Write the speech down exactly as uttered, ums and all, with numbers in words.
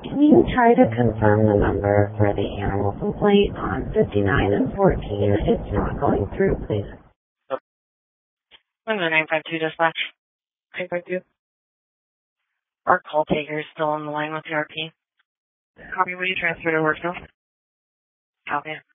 Can you try to confirm the number for the animal complaint on fifty-nine and fourteen? It's not going through, please. one nine five two dispatch. nine five two. Our call taker is still on the line with the R P. Copy, will you transfer to work now? Copy.